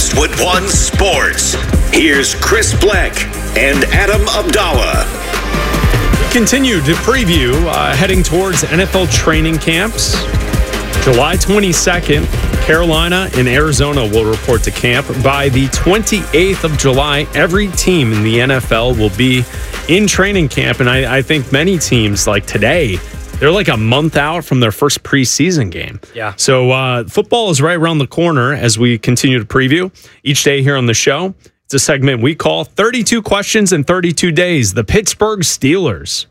Westwood One Sports. Here's Chris Bleck and Adam Abdallah. Continue to preview heading towards NFL training camps. July 22nd, Carolina and Arizona will report to camp. By the 28th of July, every team in the NFL will be in training camp. And I think many teams, like today, they're like a month out from their first preseason game. Yeah. So football is right around the corner as we continue to preview each day here on the show. It's a segment we call 32 Questions in 32 Days. The Pittsburgh Steelers.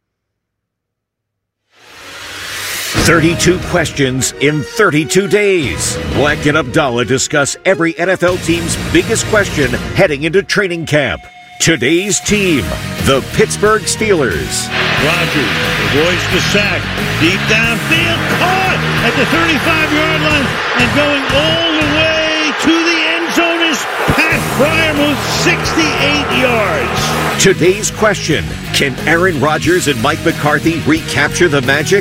32 questions in 32 days. Bleck and Abdallah discuss every NFL team's biggest question heading into training camp. Today's team, the Pittsburgh Steelers. Rodgers avoids the sack. Deep downfield, caught at the 35-yard line and going all the way to the end zone is Pat Freiermuth, 68 yards. Today's question, can Aaron Rodgers and Mike McCarthy recapture the magic?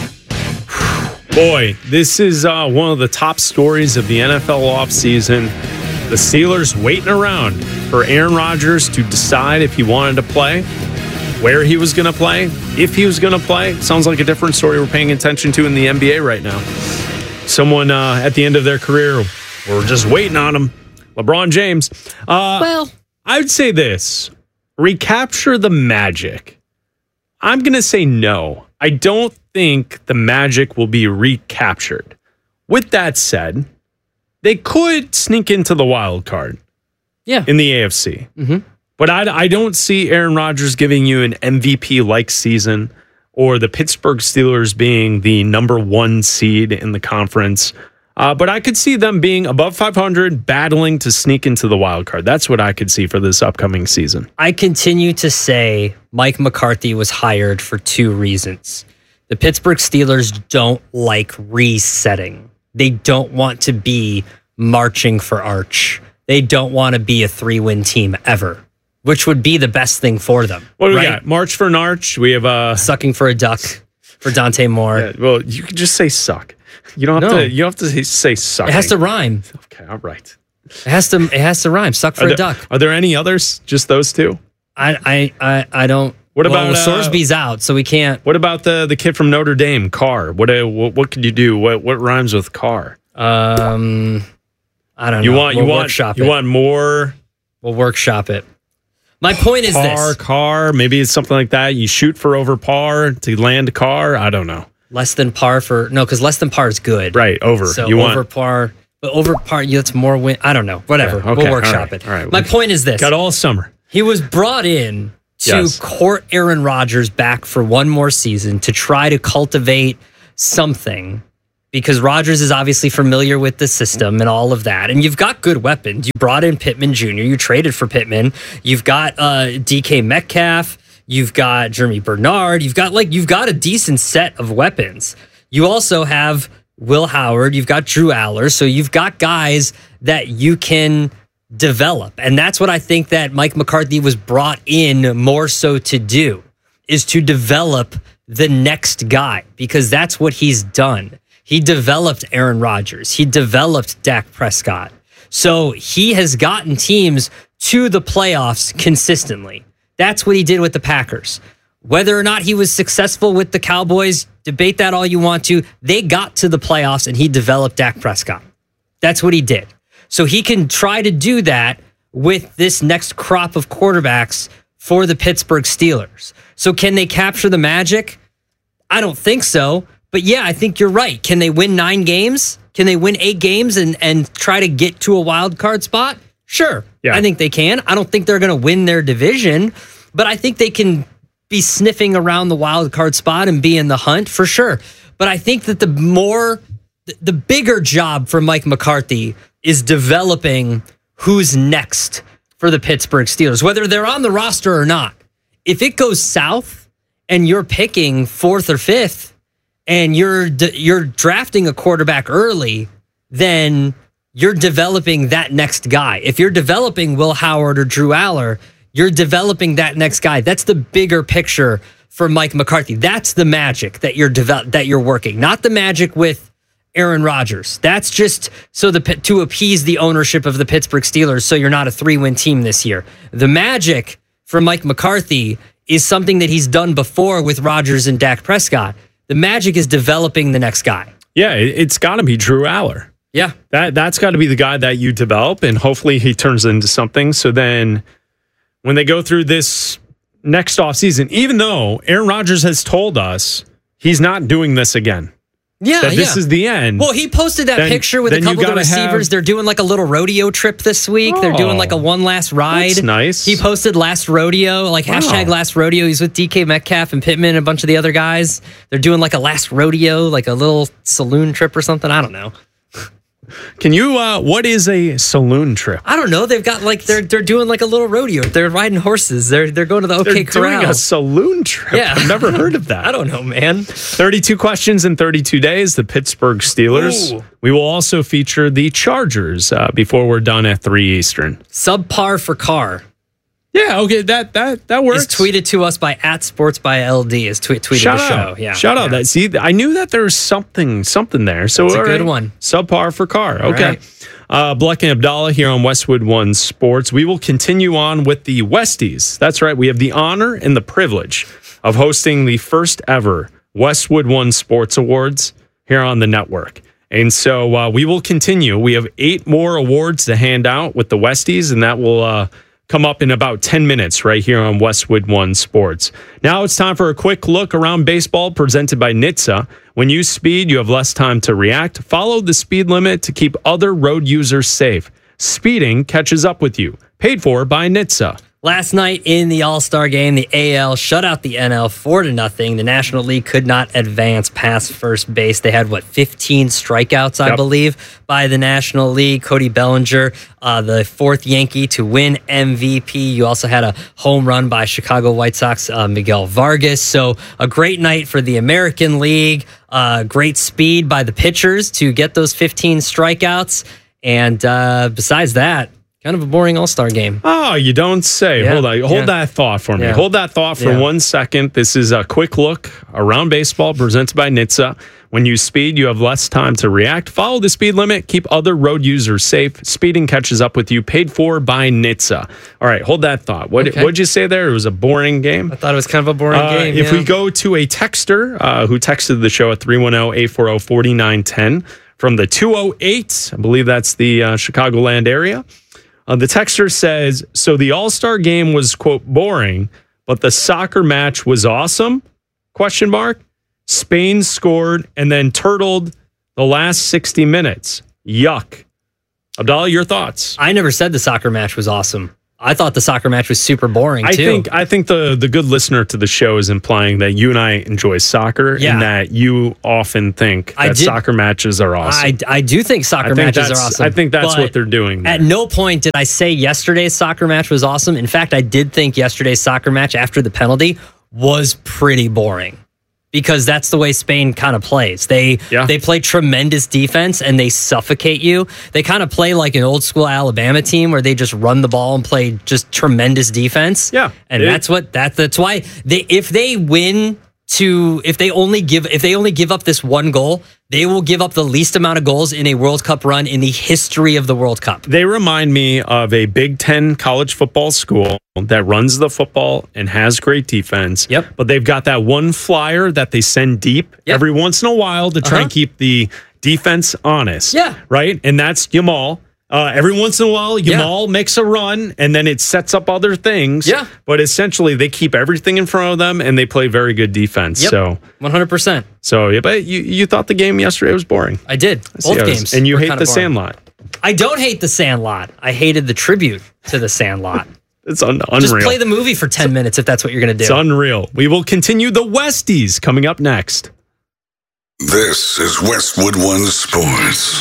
Boy, this is one of the top stories of the NFL offseason. The Steelers waiting around for Aaron Rodgers to decide if he wanted to play, where he was going to play, if he was going to play. Sounds like a different story we're paying attention to in the NBA right now. Someone at the end of their career, we're just waiting on him. LeBron James. Well, I would say this. Recapture the magic. I'm going to say no. I don't think the magic will be recaptured. With that said, they could sneak into the wild card in the AFC. Mm-hmm. But I don't see Aaron Rodgers giving you an MVP-like season or the Pittsburgh Steelers being the number one seed in the conference. But I could see them being above 500, battling to sneak into the wild card. That's what I could see for this upcoming season. I continue to say Mike McCarthy was hired for two reasons. The Pittsburgh Steelers don't like resetting. They don't want to be marching for Arch. They don't want to be a 3-win team ever, which would be the best thing for them. What do we got? March for an Arch. We have sucking for a duck for Dante Moore. Yeah, well, you can just say suck. You don't have to. You don't have to say suck. It has to rhyme. Okay, all right. It has to rhyme. Suck for a duck. Are there any others? Just those two? I don't. What about Sorsby's out, so we can't. What about the kid from Notre Dame, Carr? What could you do? What rhymes with Carr? I don't know. You want more? We'll workshop it. My point is this: Carr. Maybe it's something like that. You shoot for over par to land Carr. I don't know. Less than par because less than par is good. Right, over. So you over par, but over par, that's more win. I don't know. Whatever. Yeah, okay, we'll workshop it. All right. My point is this: got all summer. He was brought in to court Aaron Rodgers back for one more season to try to cultivate something, because Rodgers is obviously familiar with the system and all of that. And you've got good weapons. You brought in Pittman Jr. You traded for Pittman. You've got DK Metcalf. You've got Jeremy Bernard. You've got a decent set of weapons. You also have Will Howard. You've got Drew Aller. So you've got guys that you can develop. And that's what I think that Mike McCarthy was brought in more so to do, is to develop the next guy, because that's what he's done. He developed Aaron Rodgers. He developed Dak Prescott. So he has gotten teams to the playoffs consistently. That's what he did with the Packers. Whether or not he was successful with the Cowboys, debate that all you want to. They got to the playoffs and he developed Dak Prescott. That's what he did. So he can try to do that with this next crop of quarterbacks for the Pittsburgh Steelers. So can they capture the magic? I don't think so. But yeah, I think you're right. Can they win 9 games? Can they win 8 games and try to get to a wild card spot? Sure. Yeah. I think they can. I don't think they're going to win their division, but I think they can be sniffing around the wild card spot and be in the hunt for sure. But I think that the bigger job for Mike McCarthy is developing who's next for the Pittsburgh Steelers, whether they're on the roster or not. If it goes south and you're picking 4th or 5th and you're drafting a quarterback early, then you're developing that next guy. If you're developing Will Howard or Drew Aller, you're developing that next guy. That's the bigger picture for Mike McCarthy. That's the magic that you're working, not the magic with Aaron Rodgers. That's just so to appease the ownership of the Pittsburgh Steelers so you're not a 3-win team this year. The magic for Mike McCarthy is something that he's done before with Rodgers and Dak Prescott. The magic is developing the next guy. Yeah, it's got to be Drew Aller. Yeah. That's got to be the guy that you develop, and hopefully he turns into something. So then when they go through this next offseason, even though Aaron Rodgers has told us he's not doing this again. Yeah, that this is the end. Well, he posted that picture with a couple of the receivers. They're doing like a little rodeo trip this week. They're doing like a one last ride. That's nice. He posted last rodeo, like hashtag last rodeo. He's with DK Metcalf and Pittman and a bunch of the other guys. They're doing like a last rodeo, like a little saloon trip or something. I don't know. Can you, what is a saloon trip? I don't know. They've got like, they're doing like a little rodeo. They're riding horses. They're going to the OK Corral. They're doing a saloon trip. Yeah. I've never heard of that. I don't know, man. 32 questions in 32 days. The Pittsburgh Steelers. Ooh. We will also feature the Chargers before we're done at 3 Eastern. Subpar for Carr. Yeah, okay, that works. It's tweeted to us by @SportsByLD. Is tweeted Shout the out. show. Yeah, shout out. That see, I knew that there was something there. So it's a good one. Subpar for Carr. Okay. Right. Bleck and Abdallah here on Westwood One Sports. We will continue on with the Westies. That's right. We have the honor and the privilege of hosting the first ever Westwood One Sports Awards here on the network. And so we will continue. We have 8 more awards to hand out with the Westies, and that will come up in about 10 minutes right here on Westwood One Sports. Now it's time for a quick look around baseball presented by NHTSA. When you speed, you have less time to react. Follow the speed limit to keep other road users safe. Speeding catches up with you. Paid for by NHTSA. Last night in the All-Star game, the AL shut out the NL 4-0. The National League could not advance past first base. They had, 15 strikeouts, I believe, by the National League. Cody Bellinger, the 4th Yankee to win MVP. You also had a home run by Chicago White Sox, Miguel Vargas. So a great night for the American League. Great speed by the pitchers to get those 15 strikeouts. And besides that, kind of a boring All-Star game. Oh, you don't say. Yeah. Hold that thought for me. Yeah. Hold that thought for 1 second. This is a quick look around baseball presented by NHTSA. When you speed, you have less time to react. Follow the speed limit. Keep other road users safe. Speeding catches up with you. Paid for by NHTSA. All right, hold that thought. What'd you say there? It was a boring game? I thought it was kind of a boring game. If we go to a texter who texted the show at 310-840-4910 from the 208, I believe that's the Chicagoland area. The texter says, so the All-Star game was, quote, boring, but the soccer match was awesome, ? Spain scored and then turtled the last 60 minutes. Yuck. Abdallah, your thoughts? I never said the soccer match was awesome. I thought the soccer match was super boring, too. I think the good listener to the show is implying that you and I enjoy soccer and that you often think that soccer matches are awesome. I do think soccer matches are awesome. I think that's what they're doing there. At no point did I say yesterday's soccer match was awesome. In fact, I did think yesterday's soccer match after the penalty was pretty boring. Because that's the way Spain kind of plays. They play tremendous defense and they suffocate you. They kind of play like an old school Alabama team where they just run the ball and play just tremendous defense. Yeah. And that's why if they only give up this one goal, they will give up the least amount of goals in a World Cup run in the history of the World Cup. They remind me of a Big Ten college football school that runs the football and has great defense. Yep. But they've got that one flyer that they send deep every once in a while to try and keep the defense honest. Yeah. Right? And that's Yamal. Every once in a while, Yamal makes a run, and then it sets up other things. Yeah. But essentially, they keep everything in front of them, and they play very good defense. Yep. So 100%. So, yeah, but you thought the game yesterday was boring. I did. Both games. And you hate the Sandlot. I don't hate the Sandlot. I hated the tribute to the Sandlot. It's unreal. Just play the movie for 10 minutes if that's what you're going to do. It's unreal. We will continue the Westies coming up next. This is Westwood One Sports.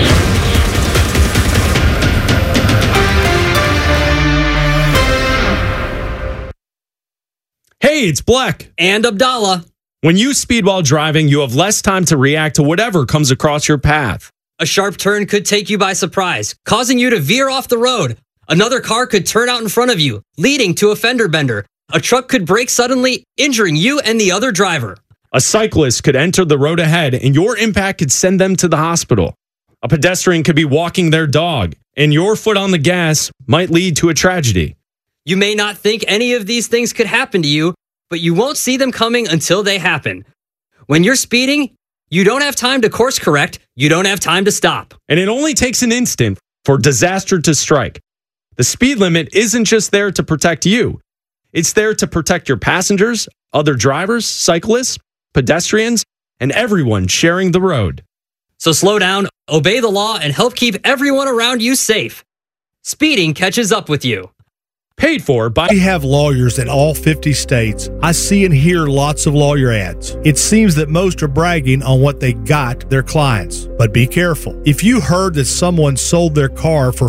Hey, it's Bleck. And Abdallah. When you speed while driving, you have less time to react to whatever comes across your path. A sharp turn could take you by surprise, causing you to veer off the road. Another car could turn out in front of you, leading to a fender bender. A truck could brake suddenly, injuring you and the other driver. A cyclist could enter the road ahead, and your impact could send them to the hospital. A pedestrian could be walking their dog, and your foot on the gas might lead to a tragedy. You may not think any of these things could happen to you, but you won't see them coming until they happen. When you're speeding, you don't have time to course correct. You don't have time to stop. And it only takes an instant for disaster to strike. The speed limit isn't just there to protect you. It's there to protect your passengers, other drivers, cyclists, pedestrians, and everyone sharing the road. So slow down, obey the law, and help keep everyone around you safe. Speeding catches up with you. Paid for by... We have lawyers in all 50 states. I see and hear lots of lawyer ads. It seems that most are bragging on what they got their clients. But be careful. If you heard that someone sold their car for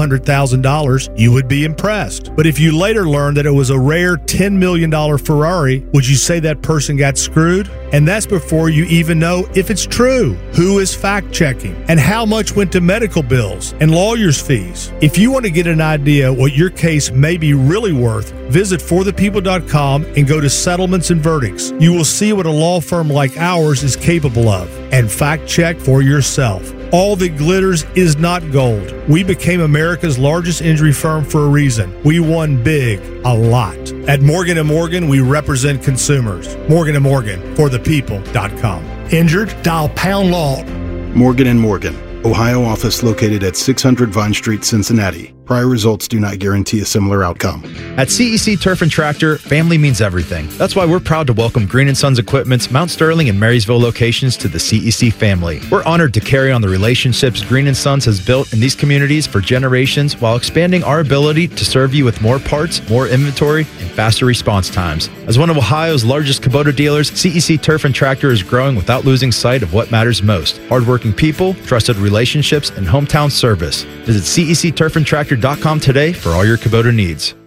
$500,000, you would be impressed. But if you later learned that it was a rare $10 million Ferrari, would you say that person got screwed? And that's before you even know if it's true. Who is fact-checking? And how much went to medical bills and lawyers' fees? If you want to get an idea what your case may be really worth, visit forthepeople.com and go to settlements and verdicts. You will see what a law firm like ours is capable of. And fact-check for yourself. All that glitters is not gold. We became America's largest injury firm for a reason. We won big, a lot. At Morgan & Morgan, we represent consumers. Morgan & Morgan, forthepeople.com. Injured? Dial pound law. Morgan & Morgan, Ohio office located at 600 Vine Street, Cincinnati. Prior results do not guarantee a similar outcome. At CEC Turf and Tractor, family means everything. That's why we're proud to welcome Green & Sons Equipment's Mount Sterling and Marysville locations to the CEC family. We're honored to carry on the relationships Green & Sons has built in these communities for generations while expanding our ability to serve you with more parts, more inventory, and faster response times. As one of Ohio's largest Kubota dealers, CEC Turf and Tractor is growing without losing sight of what matters most. Hardworking people, trusted relationships, and hometown service. Visit CECTurfandTractor.com today for all your Kubota needs.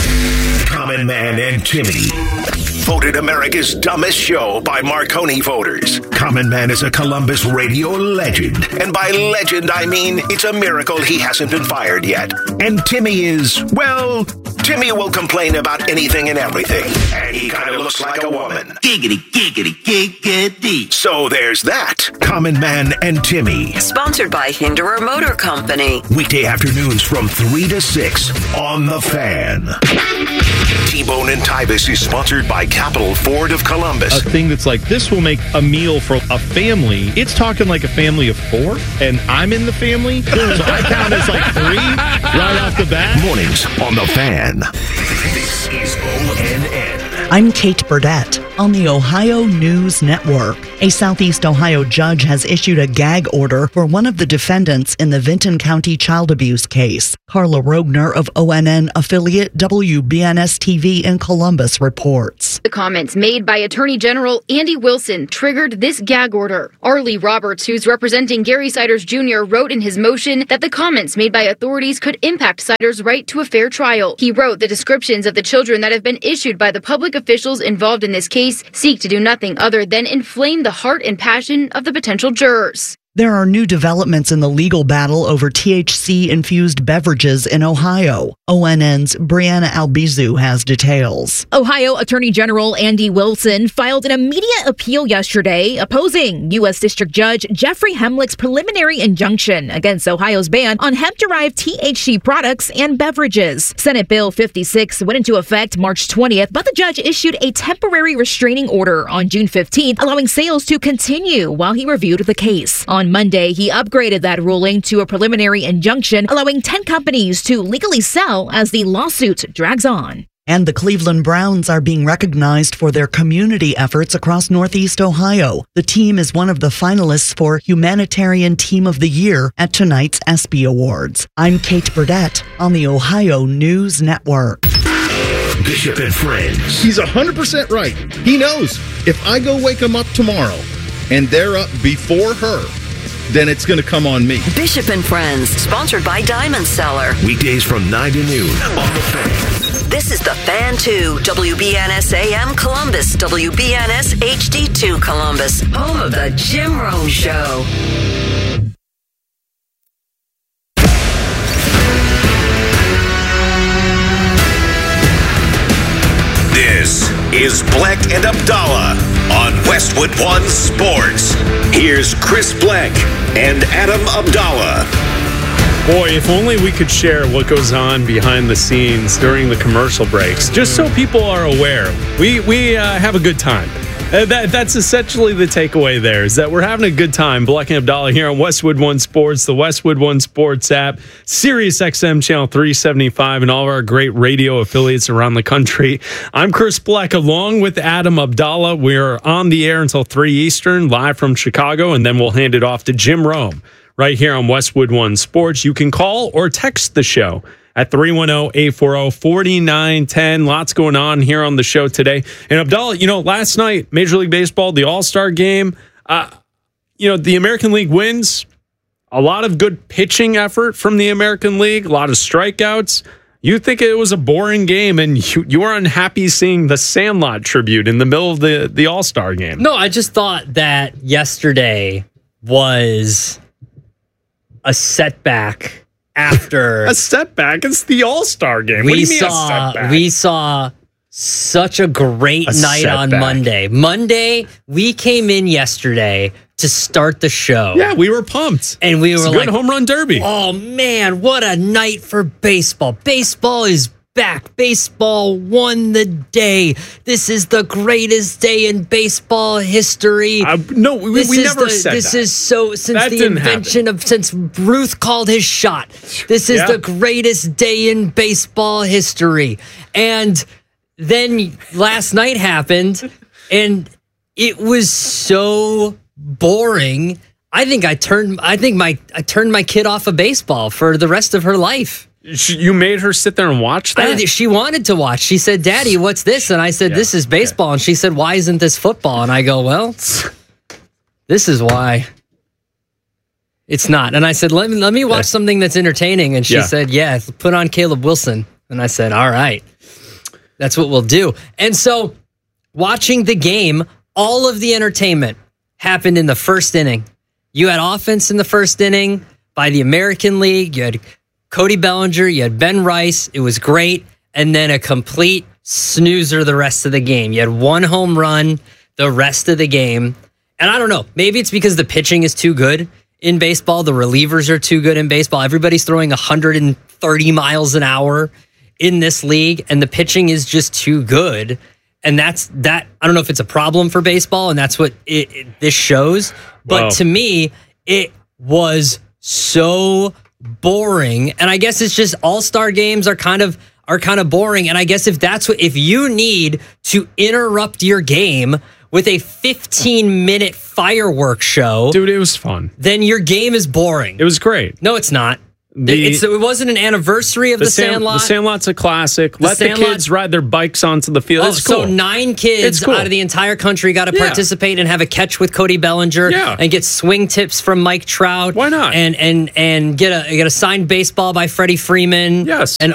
Common Man and Timmy. Voted America's dumbest show by Marconi voters. Common Man is a Columbus radio legend. And by legend, I mean it's a miracle he hasn't been fired yet. And Timmy is, well, Timmy will complain about anything and everything. And he kind of looks like a woman. Giggity, giggity, giggity. So there's that. Common Man and Timmy. Sponsored by Hinderer Motor Company. Weekday afternoons from 3 to 6 on The Fan. T-Bone and Tybus is sponsored by Capital Ford of Columbus. A thing that's like, this will make a meal for a family. It's talking like a family of 4, and I'm in the family, so I count as like 3 right off the bat. Mornings on The Fan. This is ONN. I'm Kate Burdett on the Ohio News Network. A Southeast Ohio judge has issued a gag order for one of the defendants in the Vinton County child abuse case. Carla Rogner of ONN affiliate WBNS-TV in Columbus reports. The comments made by Attorney General Andy Wilson triggered this gag order. Arlie Roberts, who's representing Gary Siders Jr., wrote in his motion that the comments made by authorities could impact Siders' right to a fair trial. He wrote the descriptions of the children that have been issued by the public officials involved in this case seek to do nothing other than inflame the heart and passion of the potential jurors. There are new developments in the legal battle over THC-infused beverages in Ohio. ONN's Brianna Albizu has details. Ohio Attorney General Andy Wilson filed an immediate appeal yesterday opposing U.S. District Judge Jeffrey Hemlick's preliminary injunction against Ohio's ban on hemp-derived THC products and beverages. Senate Bill 56 went into effect March 20th, but the judge issued a temporary restraining order on June 15th, allowing sales to continue while he reviewed the case. On Monday, he upgraded that ruling to a preliminary injunction, allowing 10 companies to legally sell as the lawsuit drags on. And the Cleveland Browns are being recognized for their community efforts across Northeast Ohio. The team is one of the finalists for Humanitarian Team of the Year at tonight's ESPY Awards. I'm Kate Burdett on the Ohio News Network. Bishop and Friends. He's 100% right. He knows if I go wake him up tomorrow and they're up before her, then it's going to come on me. Bishop and Friends, sponsored by Diamond Seller. Weekdays from 9 to noon on The Fan. This is The Fan 2, WBNS AM Columbus, WBNS HD2 Columbus, home of the Jim Rome Show. This is Black and Abdallah on Westwood One Sports. Here's Chris Black and Adam Abdallah. Boy, if only we could share what goes on behind the scenes during the commercial breaks, just so people are aware. We have a good time. That's essentially the takeaway there, is that we're having a good time. Black and Abdallah here on Westwood One Sports, the Westwood One Sports app, Sirius XM Channel 375, and all of our great radio affiliates around the country. I'm Chris Black, along with Adam Abdallah. We're on the air until 3 Eastern, live from Chicago, and then we'll hand it off to Jim Rome right here on Westwood One Sports. You can call or text the show at 310-840-4910. Lots going on here on the show today. And Abdallah, last night, Major League Baseball, the All-Star game, the American League wins. A lot of good pitching effort from the American League, a lot of strikeouts. You think it was a boring game, and you were unhappy seeing the Sandlot tribute in the middle of the All-Star game. No, I just thought that yesterday was a setback. After a setback, it's the All-Star game. What do you mean a setback? We saw such a great night on Monday. Monday, we came in yesterday to start the show. Yeah, we were pumped. And we were good home run derby. Oh man, what a night for baseball. Baseball is back. Baseball won the day. This is the greatest day in baseball history. No, we never said this that. Is so since that the invention since Ruth called his shot. This is the greatest day in baseball history. And then last night happened, and it was so boring. I think I turned my kid off of baseball for the rest of her life. You made her sit there and watch that? She wanted to watch. She said, "Daddy, what's this?" And I said, "This is baseball." And she said, "Why isn't this football?" And I go, "Well, this is why it's not." And I said, "Let me watch something that's entertaining." And she said, "Yeah, put on Caleb Wilson." And I said, "All right, that's what we'll do." And so, watching the game, all of the entertainment happened in the first inning. You had offense in the first inning by the American League. You had Cody Bellinger, you had Ben Rice. It was great. And then a complete snoozer the rest of the game. You had one home run the rest of the game. And I don't know, maybe it's because the pitching is too good in baseball. The relievers are too good in baseball. Everybody's throwing 130 miles an hour in this league, and the pitching is just too good. And that's that. I don't know if it's a problem for baseball, and that's what this shows. But to me, it was so boring. And I guess it's just all-star games are kind of boring. And I guess if you need to interrupt your game with a 15-minute fireworks show, dude, it was fun. Then your game is boring. It was great. No, it's not. It wasn't an anniversary of the Sandlot. The Sandlot's a classic. Let the kids ride their bikes onto the field. It's cool. So 9 kids out of the entire country got to participate and have a catch with Cody Bellinger and get swing tips from Mike Trout. Why not? And get a signed baseball by Freddie Freeman. Yes. And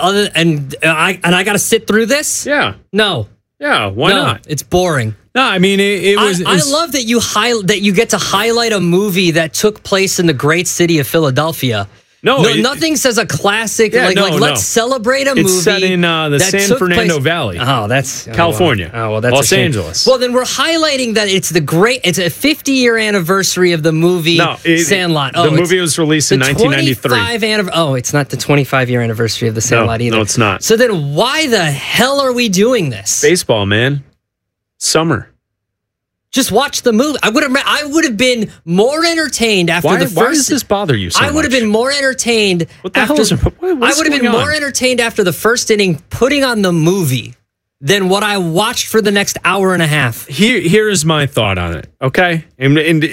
I got to sit through this? Yeah. No. Yeah. Why not? It's boring. No, I mean it was. I love that you get to highlight a movie that took place in the great city of Philadelphia. Nothing says a classic. Let's celebrate a movie. It's set in the San Fernando Valley. Oh, that's California. That's Los Angeles. Well, then we're highlighting that it's a 50-year anniversary of the movie Sandlot. The movie was released in 1993. It's not the 25-year anniversary of the Sandlot either. No, it's not. So then why the hell are we doing this? Baseball, man. Summer. Just watch the movie. I would have been more entertained after the first. Why does this bother you so much? I would have been more entertained. What the hell is it? I would have been more entertained after the first inning putting on the movie than what I watched for the next hour and a half. Here is my thought on it. Okay, and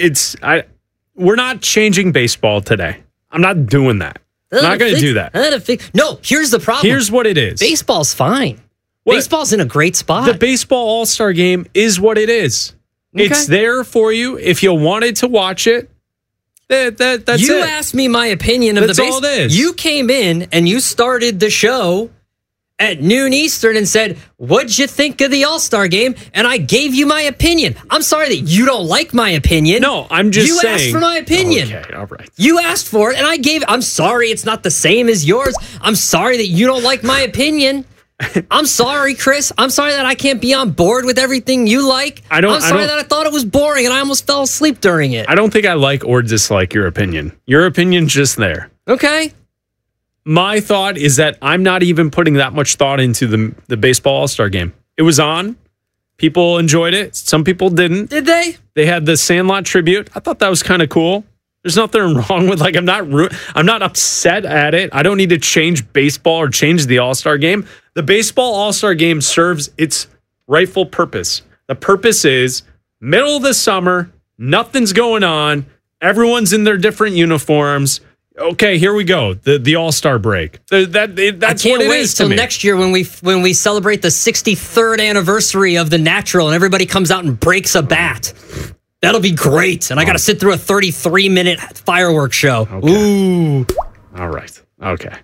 we're not changing baseball today. I'm not doing that. I'm not going to do that. No, here's the problem. Here's what it is. Baseball's fine. Baseball's in a great spot. The baseball All-Star game is what it is. Okay. It's there for you if you wanted to watch it. That's it. You asked me my opinion of the baseball. That's all it is. You came in and you started the show at noon Eastern and said, "What'd you think of the All-Star game?" And I gave you my opinion. I'm sorry that you don't like my opinion. No, I'm just saying. You asked for my opinion. Okay, all right. You asked for it, and I gave. I'm sorry it's not the same as yours. I'm sorry that you don't like my opinion. I'm sorry, Chris. I'm sorry that I can't be on board with everything you like. I'm sorry that I thought it was boring and I almost fell asleep during it. I don't think I like or dislike your opinion. Your opinion's just there. Okay. My thought is that I'm not even putting that much thought into the baseball All-Star game. It was on. People enjoyed it. Some people didn't. Did they? They had the Sandlot tribute. I thought that was kind of cool. There's nothing wrong with I'm not upset at it. I don't need to change baseball or change the All-Star game. The baseball All-Star game serves its rightful purpose. The purpose is middle of the summer, nothing's going on, everyone's in their different uniforms. Okay, here we go. The All-Star break. That's what it is to me. I can't wait till next year when we celebrate the 63rd anniversary of The Natural and everybody comes out and breaks a bat. That'll be great. And I got to sit through a 33-minute fireworks show. Okay. Ooh. All right. Okay.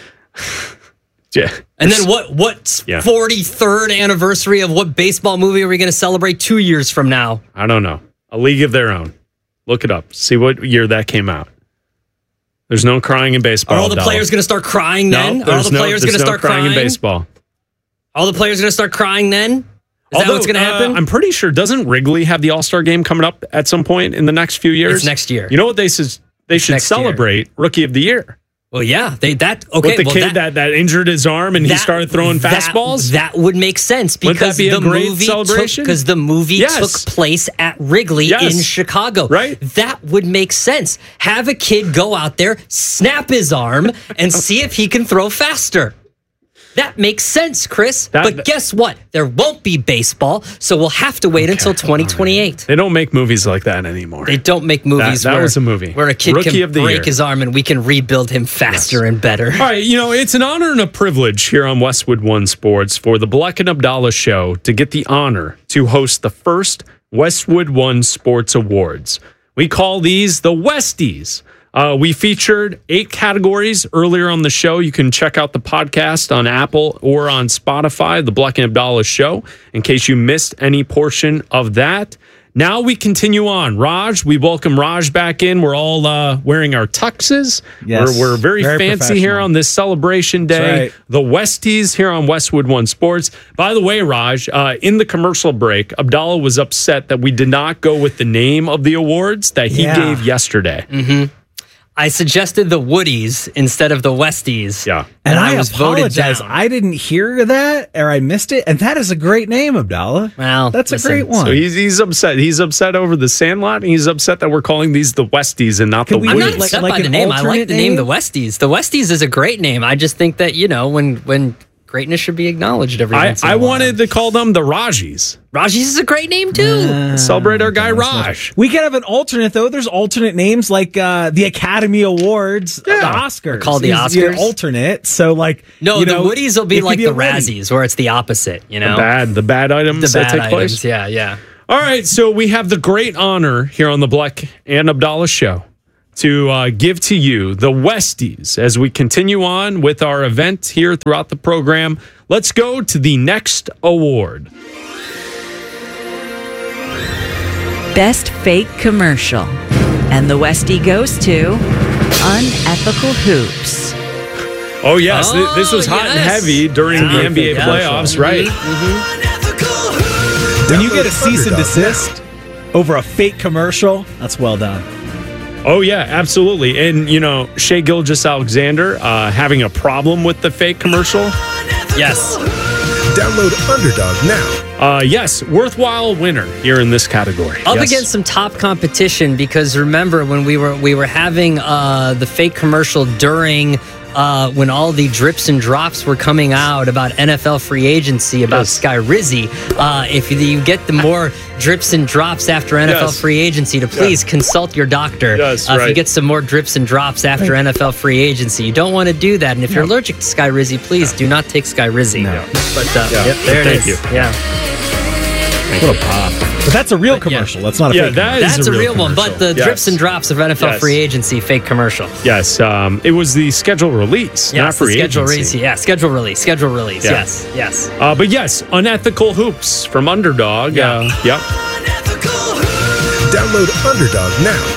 Yeah. And then what 43rd anniversary of what baseball movie are we going to celebrate 2 years from now? I don't know. A League of Their Own. Look it up. See what year that came out. There's no crying in baseball. Are all the players going to start crying then? No, are all the players going to start crying in baseball? All the players going to start crying then? Is that what's going to happen? I'm pretty sure. Doesn't Wrigley have the All-Star game coming up at some point in the next few years? It's next year. You know what they should celebrate? Rookie of the Year. Well, yeah. With the kid that injured his arm and he started throwing fastballs? That would make sense because the movie took place at Wrigley in Chicago. Right. That would make sense. Have a kid go out there, snap his arm, and see if he can throw faster. That makes sense, Chris. But guess what? There won't be baseball, so we'll have to wait until 2028. They don't make movies like that anymore. They don't make movies that was a movie. Where a kid can break his arm and we can rebuild him faster and better. All right, it's an honor and a privilege here on Westwood One Sports for the Bleck and Abdallah Show to get the honor to host the first Westwood One Sports Awards. We call these the Westies. We featured 8 categories earlier on the show. You can check out the podcast on Apple or on Spotify, the Bleck and Abdallah Show, in case you missed any portion of that. Now we continue on. Raj, we welcome Raj back in. We're all wearing our tuxes. Yes, we're very fancy here on this celebration day. Right. The Westies here on Westwood One Sports. By the way, Raj, in the commercial break, Abdallah was upset that we did not go with the name of the awards that he gave yesterday. Mm-hmm. I suggested the Woodies instead of the Westies. Yeah. And I was apologize. voted down. I didn't hear that or I missed it. And that is a great name, Abdallah. Well, that's a great one. So he's upset. He's upset over the Sandlot. And he's upset that we're calling these the Westies and not the Woodies. I'm not upset by the name. I like the name the Westies. The Westies is a great name. I just think that, when greatness should be acknowledged every once in a while. I wanted to call them the Rajis. Rajis is a great name, too. Celebrate our guy, Raj. We could have an alternate, though. There's alternate names like the Academy Awards, the Oscars. They're called the Oscars? Your alternate. So, the Woodies will be like the Razzies, where it's the opposite, The bad items that take place? Yeah. All right, so we have the great honor here on the Bleck and Abdallah Show to give to you the Westies as we continue on with our event here throughout the program. Let's go to the next award. Best Fake Commercial. And the Westie goes to Unethical Hoops. Oh, yes. This was hot and heavy during the NBA playoffs, right? When you get a cease and desist over a fake commercial, that's well done. Oh, yeah, absolutely. And, Shai Gilgeous-Alexander having a problem with the fake commercial. Yes. Download Underdog now. Yes, worthwhile winner here in this category. Up against some top competition because remember when we were having the fake commercial during when all the drips and drops were coming out about NFL free agency, about Sky Rizzi. If you get the more drips and drops after NFL free agency, to please consult your doctor. If you get some more drips and drops after NFL free agency, you don't want to do that. And if you're allergic to Sky Rizzi, please do not take Sky Rizzi. No. But there it is. Thank you. Yeah. What a pop. But that's a real commercial. That's not a fake commercial. That's a real one. But the drips and drops of NFL free agency, fake commercial. Yes. It was the schedule release, not free agency. Schedule release. Yes. But yes, Unethical Hoops from Underdog. Yep. Download Underdog now.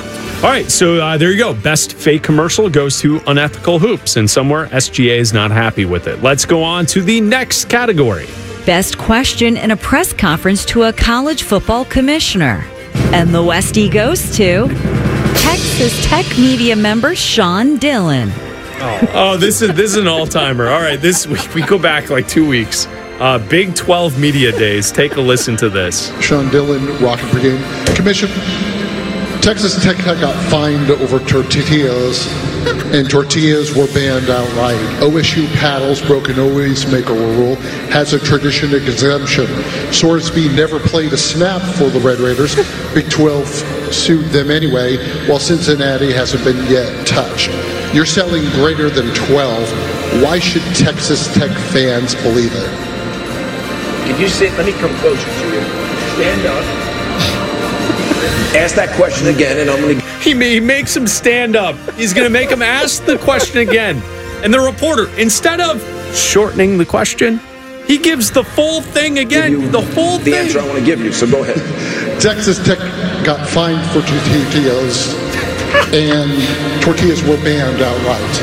All right, so there you go. Best fake commercial goes to Unethical Hoops, and somewhere SGA is not happy with it. Let's go on to the next category. Best question in a press conference to a college football commissioner. And the Westie goes to Texas Tech media member Sean Dillon. Oh, this is an all-timer. All right, this week we go back like 2 weeks. Big 12 Media Days. Take a listen to this. Sean Dillon, Rocket Brigade. Commission, Texas Tech got fined over tortillas, and tortillas were banned outright. OSU paddles broke an always make a rule, has a tradition exemption. Sorsby never played a snap for the Red Raiders. Big 12 sued them anyway, while Cincinnati hasn't been yet touched. You're selling greater than 12. Why should Texas Tech fans believe it? Can you sit? Let me come closer to you. Stand up. Ask that question again, and I'm going to... He makes him stand up. He's going to make him ask the question again. And the reporter, instead of shortening the question, he gives the full thing again. The full thing. The answer I want to give you, so go ahead. Texas Tech got fined for tortillas, and tortillas were banned outright.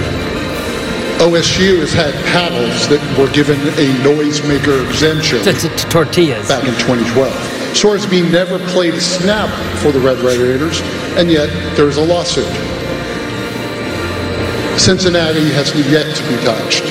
OSU has had paddles that were given a noisemaker exemption. Tortillas. Back in 2012. Sorsby never played a snap for the Red Raiders, and yet there's a lawsuit. Cincinnati has yet to be touched.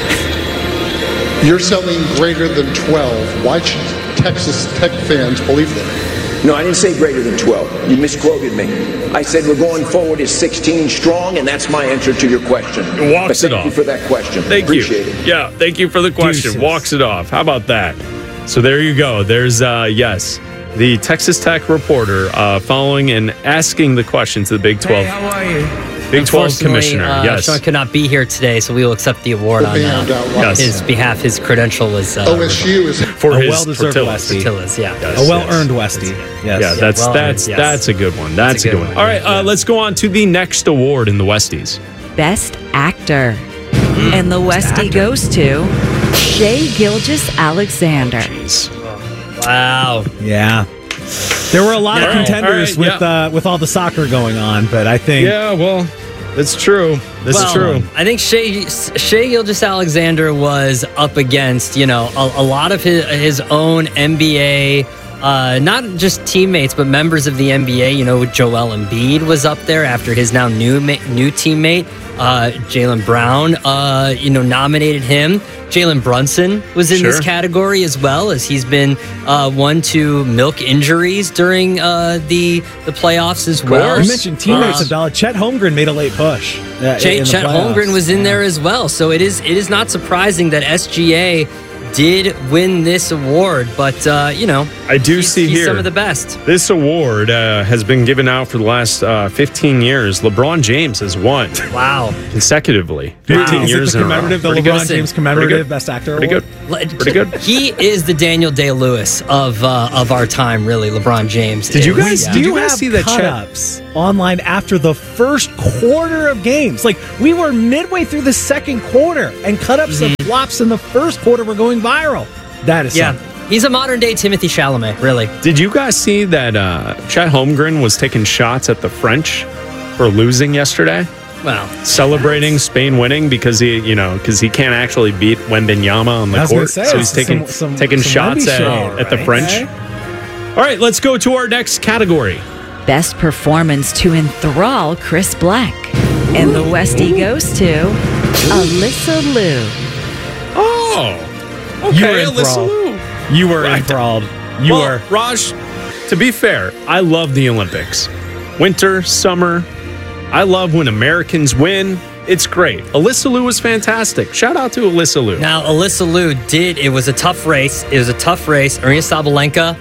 You're selling greater than 12. Why should Texas Tech fans believe that? No, I didn't say greater than 12. You misquoted me. I said we're going forward as 16 strong, and that's my answer to your question. Walks it off. Thank you for that question. Appreciate it. Yeah, thank you for the question. Deuces. Walks it off. How about that? So there you go. There's, yes, the Texas Tech reporter following and asking the question to the Big 12. Hey, how are you? Big 12 commissioner, yes. Sean could not be here today, so we will accept the award on his behalf. His credential was OSU is for his well-deserved Westie. Tortillas, yeah. Yes, a well-earned Westie. Yes. Yeah, that's a good one. That's a good one. All right, let's go on to the next award in the Westies. Best actor. And the Westie goes to Shea Gilgeous-Alexander. Wow. Yeah. There were a lot of contenders with all the soccer going on, but I think... Yeah, well, it's true. This is true. I think Shea Gilgeous-Alexander was up against, a lot of his own NBA, not just teammates, but members of the NBA. Joel Embiid was up there after his now new teammate, Jaylen Brown, nominated him. Jalen Brunson was in this category as well, as he's been one to milk injuries during the playoffs as well. You mentioned teammates of Dallas. Chet Holmgren made a late push. Chet Holmgren was in there as well. So it is not surprising that SGA did win this award, but I do see he's here some of the best. This award has been given out for the last 15 years. LeBron James has won. Wow, consecutively, 15 years in a row. The LeBron James commemorative Best Actor Award. Pretty good. He is the Daniel Day-Lewis of our time, really. LeBron James. Did you guys see that cut-ups online after the first quarter of games? Like, we were midway through the second quarter, and cut-ups of flops in the first quarter were going viral. That is something. He's a modern-day Timothée Chalamet, really. Did you guys see that Chet Holmgren was taking shots at the French for losing yesterday? Wow. Celebrating Spain winning because he can't actually beat Wembanyama on the court. So he's taking shots at the French. All right, let's go to our next category. Best performance to enthrall Chris Black. And the Westie goes to Alyssa Liu. Oh, okay, Alyssa Liu. You were enthralled. Raj, to be fair, I love the Olympics. Winter, summer. I love when Americans win. It's great. Alyssa Liu was fantastic. Shout out to Alyssa Liu. Now, Alyssa Liu it was a tough race. Arina Sabalenka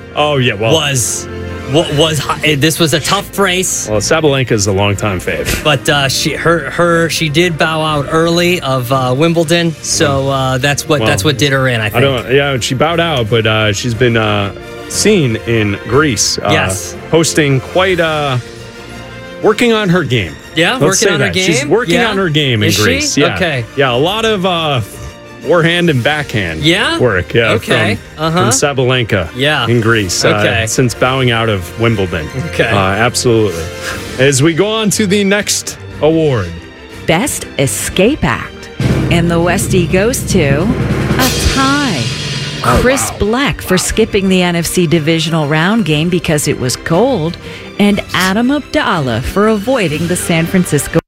this was a tough race. Well, Sabalenka is a longtime fave. But she did bow out early of Wimbledon, so that's what did her in, I think. She bowed out, but she's been seen in Greece. Hosting quite working on her game. Yeah, Let's working on her game. She's working on her game in Greece. She? Yeah. Okay. Yeah, a lot of forehand and backhand work. Yeah, Okay. From Sabalenka in Greece since bowing out of Wimbledon. Okay. Absolutely. As we go on to the next award. Best Escape Act. And the Westie goes to a tie. Chris Black for skipping the NFC divisional round game because it was cold, and Adam Abdallah for avoiding the San Francisco.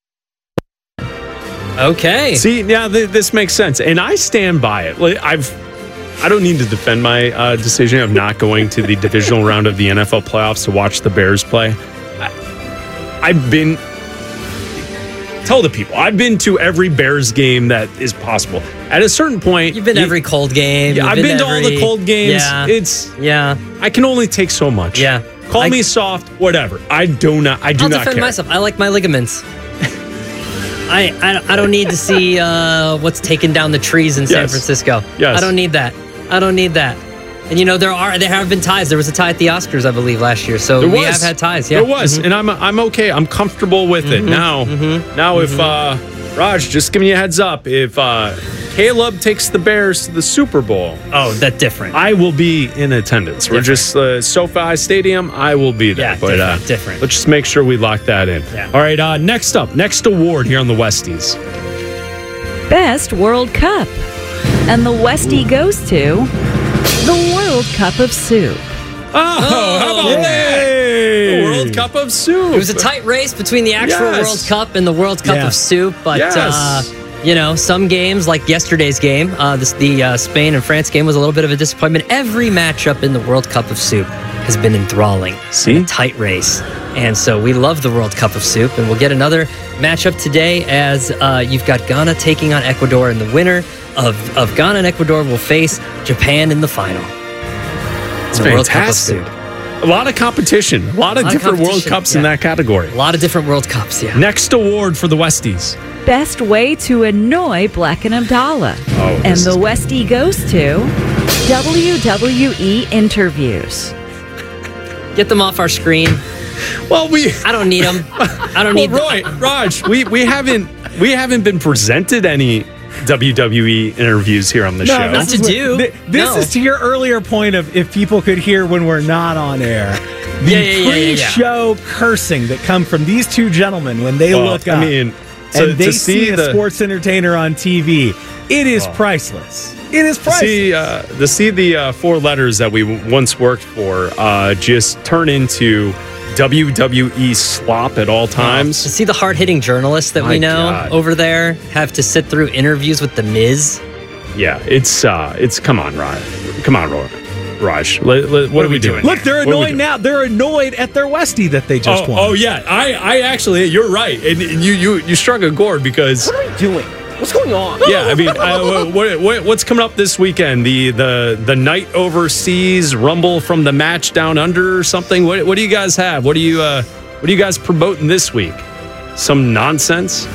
Okay. See, yeah, this makes sense, and I stand by it. Like, I don't need to defend my decision of not going to the divisional round of the NFL playoffs to watch the Bears play. I've been. Tell the people, I've been to every Bears game that is possible. At a certain point, you've been to every cold game. Yeah, I've been to all the cold games. Yeah, I can only take so much. Yeah, call me soft, whatever. I do not I'll not defend care. myself. I like my ligaments. I don't need to see what's taken down the trees in San Francisco. Yes. I don't need that. And there have been ties. There was a tie at the Oscars, I believe, last year. So we have had ties. Yeah, there was, and I'm okay. I'm comfortable with it now. Now, if Raj, just giving you a heads up, if Caleb takes the Bears to the Super Bowl, that's different. I will be in attendance. We're just SoFi Stadium. I will be there. Yeah, but different. Let's just make sure we lock that in. Yeah. All right. Next award here on the Westies. Best World Cup. And the Westie goes to the World Cup of Soup. Oh, how about that? The World Cup of Soup. It was a tight race between the actual World Cup and the World Cup of Soup, but some games, like yesterday's game, the Spain and France game, was a little bit of a disappointment. Every matchup in the World Cup of Soup has been enthralling. See? A tight race. And so we love the World Cup of Soup, and we'll get another matchup today as you've got Ghana taking on Ecuador, and the winner of Ghana and Ecuador will face Japan in the final. It's fantastic. A lot of competition. A lot of different World Cups in that category. A lot of different World Cups, yeah. Next award for the Westies. Best way to annoy Black and Abdallah. And the Westie goes to WWE interviews. Get them off our screen. Well, I don't need them. I don't need Raj, we haven't been presented any WWE interviews here on the show. Not to do. This is to your earlier point of if people could hear when we're not on air. The pre-show cursing that come from these two gentlemen when they look up and they see a sports entertainer on TV. It is priceless. It is priceless. To see the four letters that we once worked for just turn into WWE slop at all times. To see the hard-hitting journalists that we know over there have to sit through interviews with The Miz. Yeah, it's come on, Raj. Come on, Raj. What are we doing? Look, they're annoyed now. They're annoyed at their Westie that they just won. Oh yeah, I actually, you're right, and you struck a chord because what are we doing? What's going on? Yeah, I mean, what's coming up this weekend? The night overseas rumble from the match down under or something. What do you guys have? What are you guys promoting this week? Some nonsense?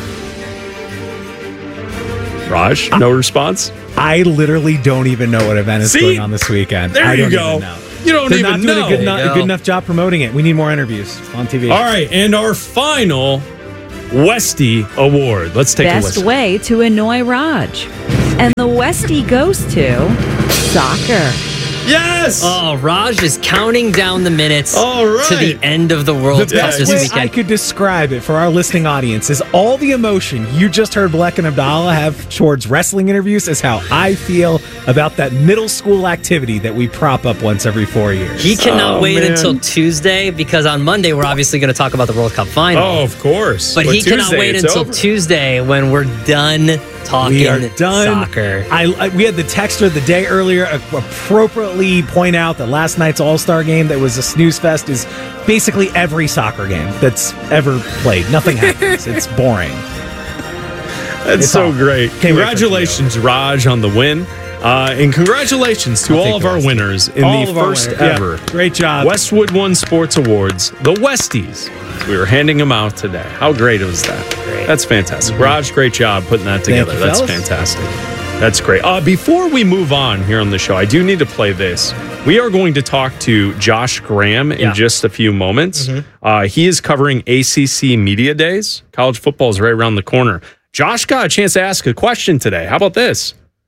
Raj, no response. I literally don't even know what event is going on this weekend. There you go. You don't They're even not know. doing a good enough job promoting it. We need more interviews on TV. All right, and our final Westie Award. Let's take a listen. Best way to annoy Raj. And the Westie goes to soccer. Yes! Oh, Raj is counting down the minutes to the end of the World Cup best this way weekend. I could describe it for our listening audience is all the emotion you just heard Black and Abdallah have towards wrestling interviews is how I feel about that middle school activity that we prop up once every 4 years. He cannot wait until Tuesday because on Monday we're obviously going to talk about the World Cup final. Oh, of course. But he cannot wait until Tuesday when we're done talking we are done. Soccer. We had the texter the day earlier appropriately point out that last night's All-Star game that was a snooze fest is basically every soccer game that's ever played. Nothing happens. It's boring. That's so great. Congratulations, Raj, on the win. And congratulations to all of our winners in the first ever great job Westwood One Sports Awards, the Westies. We were handing them out today. How great was that? Great. That's fantastic. Raj, great job putting that together. you, That's fellas. fantastic. That's great. Before we move on here on the show, I do need to play this. We are going to talk to Josh Graham in just a few moments. He is covering ACC Media Days. College football is right around the corner. Josh got a chance to ask a question today. How about this?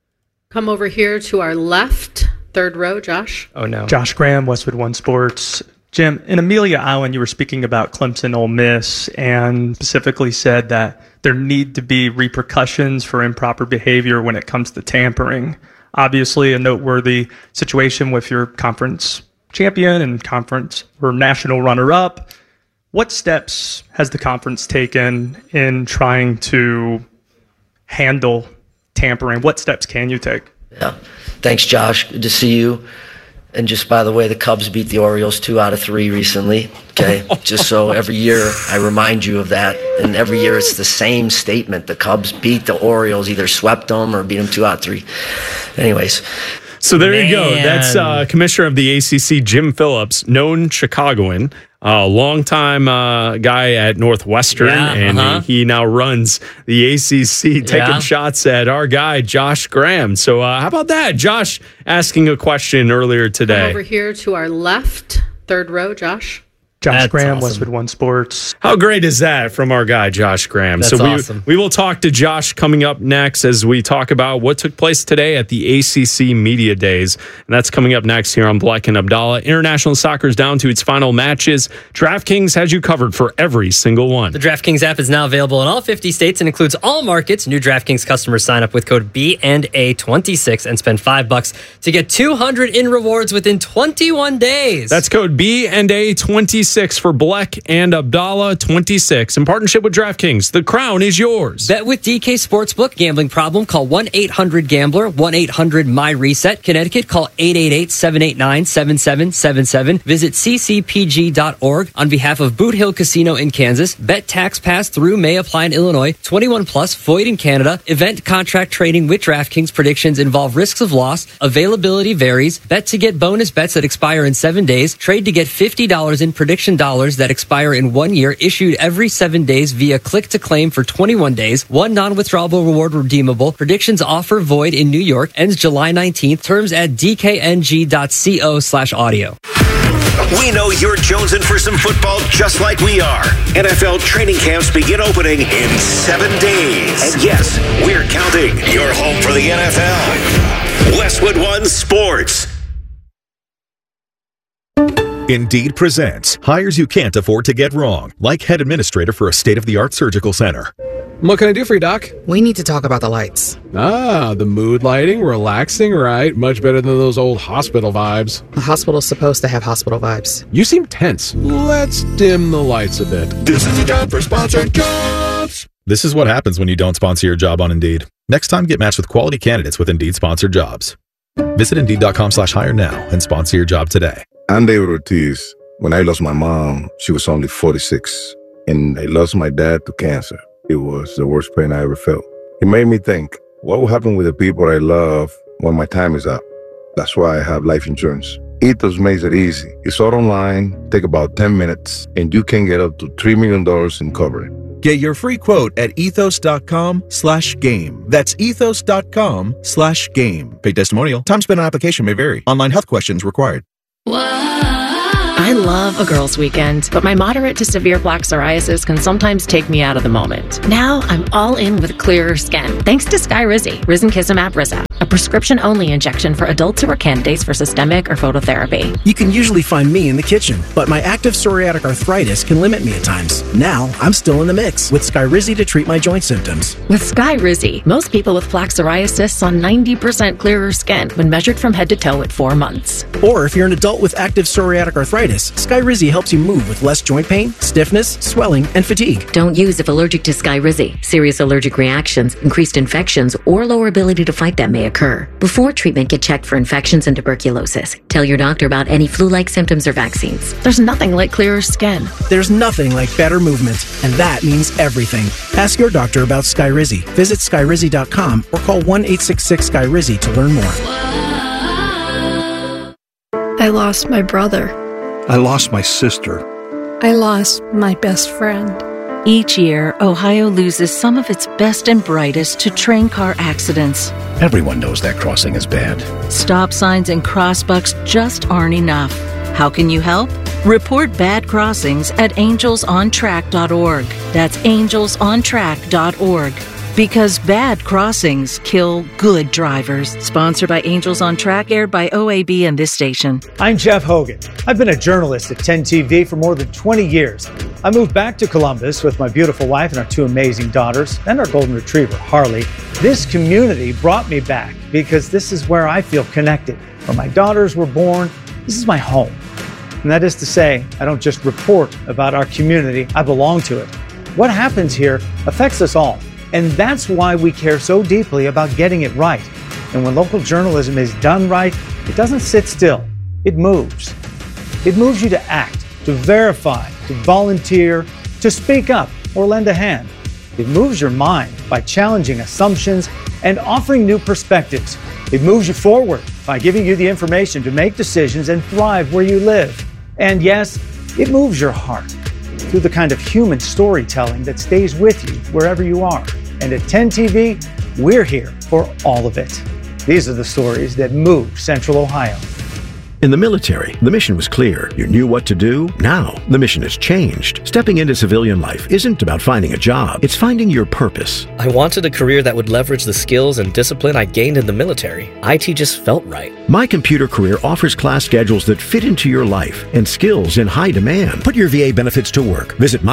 Come over here to our left, third row, Josh. Oh, no. Josh Graham, Westwood One Sports. Jim, in Amelia Island, you were speaking about Clemson Ole Miss and specifically said that there need to be repercussions for improper behavior when it comes to tampering. Obviously, a noteworthy situation with your conference champion and conference or national runner-up. What steps has the conference taken in trying to handle tampering? What steps can you take? Yeah. Thanks, Josh. Good to see you. And just by the way, the Cubs beat the Orioles 2 out of 3 recently. Okay, just so every year I remind you of that. And every year it's the same statement. The Cubs beat the Orioles, either swept them or beat them 2 out of 3. Anyways. So there you go. That's Commissioner of the ACC, Jim Phillips, known Chicagoan, longtime guy at Northwestern, and he now runs the ACC, taking shots at our guy, Josh Graham. So how about that? Josh asking a question earlier today. Come over here to our left, third row, Josh. Josh Graham, awesome. Westwood One Sports. How great is that from our guy, Josh Graham? That's awesome. We will talk to Josh coming up next as we talk about what took place today at the ACC Media Days. And that's coming up next here on Black and Abdallah. International soccer is down to its final matches. DraftKings has you covered for every single one. The DraftKings app is now available in all 50 states and includes all markets. New DraftKings customers sign up with code BNA26 and spend $5 to get $200 in rewards within 21 days. That's code BNA26 for Black and Abdallah 26 in partnership with DraftKings. The crown is yours. Bet with DK Sportsbook. Gambling problem? Call 1-800-GAMBLER. 1-800-MY-RESET. Connecticut. Call 888-789-7777. Visit ccpg.org. On behalf of Boot Hill Casino in Kansas. Bet tax pass through may apply in Illinois. 21 plus. Void in Canada. Event contract trading with DraftKings. Predictions involve risks of loss. Availability varies. Bet to get bonus bets that expire in 7 days. Trade to get $50 in prediction dollars that expire in 1 year, issued every 7 days via click to claim for 21 days. One non-withdrawable reward redeemable. Predictions offer void in New York. Ends July 19th. Terms at dkng.co/audio. We know you're jonesing for some football just like we are. NFL training camps begin opening in 7 days. And yes, we're counting. Your home for the NFL. Westwood One Sports. Indeed presents hires you can't afford to get wrong, like head administrator for a state-of-the-art surgical center. What can I do for you, Doc? We need to talk about the lights. Ah, the mood lighting, relaxing, right? Much better than those old hospital vibes. The hospital's supposed to have hospital vibes. You seem tense. Let's dim the lights a bit. This is a job for sponsored jobs. This is what happens when you don't sponsor your job on Indeed. Next time, get matched with quality candidates with Indeed sponsored jobs. Visit Indeed.com/hire now and sponsor your job today. I'm David Ortiz. When I lost my mom, she was only 46, and I lost my dad to cancer. It was the worst pain I ever felt. It made me think, what will happen with the people I love when my time is up? That's why I have life insurance. Ethos makes it easy. It's all online, take about 10 minutes, and you can get up to $3 million in coverage. Get your free quote at ethos.com/game. That's ethos.com/game. Paid testimonial. Time spent on application may vary. Online health questions required. I love a girls' weekend, but my moderate to severe plaque psoriasis can sometimes take me out of the moment. Now I'm all in with clearer skin, thanks to Skyrizi, risankizumab Rizza, a prescription-only injection for adults who are candidates for systemic or phototherapy. You can usually find me in the kitchen, but my active psoriatic arthritis can limit me at times. Now I'm still in the mix with Skyrizi to treat my joint symptoms. With Skyrizi, most people with plaque psoriasis saw 90% clearer skin when measured from head to toe at 4 months. Or if you're an adult with active psoriatic arthritis, Skyrizi helps you move with less joint pain, stiffness, swelling, and fatigue. Don't use if allergic to Skyrizi. Serious allergic reactions, increased infections, or lower ability to fight them may occur. Before treatment, get checked for infections and tuberculosis. Tell your doctor about any flu-like symptoms or vaccines. There's nothing like clearer skin. There's nothing like better movement, and that means everything. Ask your doctor about Skyrizi. Visit Skyrizi.com or call 1-866-SKYRIZI to learn more. I lost my brother. I lost my sister. I lost my best friend. Each year, Ohio loses some of its best and brightest to train car accidents. Everyone knows that crossing is bad. Stop signs and crossbucks just aren't enough. How can you help? Report bad crossings at angelsontrack.org. That's angelsontrack.org. Because bad crossings kill good drivers. Sponsored by Angels on Track, aired by OAB and this station. I'm Jeff Hogan. I've been a journalist at 10 TV for more than 20 years. I moved back to Columbus with my beautiful wife and our 2 amazing daughters and our golden retriever, Harley. This community brought me back because this is where I feel connected. Where my daughters were born, this is my home. And that is to say, I don't just report about our community, I belong to it. What happens here affects us all. And that's why we care so deeply about getting it right. And when local journalism is done right, it doesn't sit still. It moves. It moves you to act, to verify, to volunteer, to speak up or lend a hand. It moves your mind by challenging assumptions and offering new perspectives. It moves you forward by giving you the information to make decisions and thrive where you live. And yes, it moves your heart through the kind of human storytelling that stays with you wherever you are. And at 10 TV, we're here for all of it. These are the stories that move Central Ohio. In the military, the mission was clear. You knew what to do. Now, the mission has changed. Stepping into civilian life isn't about finding a job. It's finding your purpose. I wanted a career that would leverage the skills and discipline I gained in the military. IT just felt right. My Computer Career offers class schedules that fit into your life and skills in high demand. Put your VA benefits to work. Visit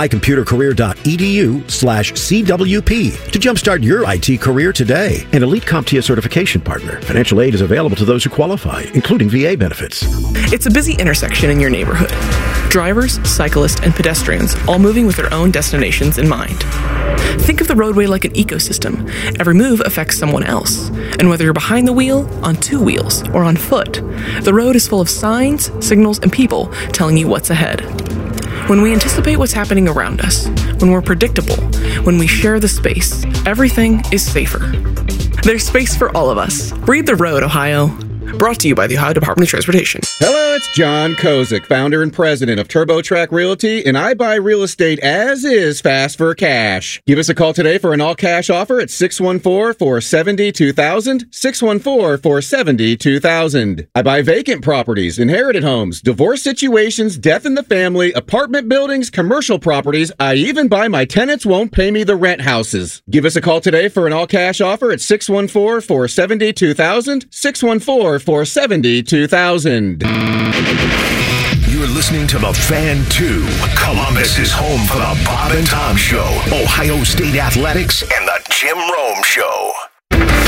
mycomputercareer.edu/CWP to jumpstart your IT career today. An elite CompTIA certification partner. Financial aid is available to those who qualify, including VA benefits. It's a busy intersection in your neighborhood. Drivers, cyclists, and pedestrians all moving with their own destinations in mind. Think of the roadway like an ecosystem. Every move affects someone else. And whether you're behind the wheel, on 2 wheels, or on foot, the road is full of signs, signals, and people telling you what's ahead. When we anticipate what's happening around us, when we're predictable, when we share the space, everything is safer. There's space for all of us. Read the road, Ohio. Brought to you by the Ohio Department of Transportation. Hello, it's John Kozik, founder and president of TurboTrack Realty, and I buy real estate as is fast for cash. Give us a call today for an all-cash offer at 614-470-2000, 614-470-2000. I buy vacant properties, inherited homes, divorce situations, death in the family, apartment buildings, commercial properties. I even buy my tenants won't pay me the rent houses. Give us a call today for an all-cash offer at 614-470-2000, 614-470-2000. You're listening to The Fan 2. Columbus is home for the Bob and Tom Show, Ohio State Athletics, and the Jim Rome Show.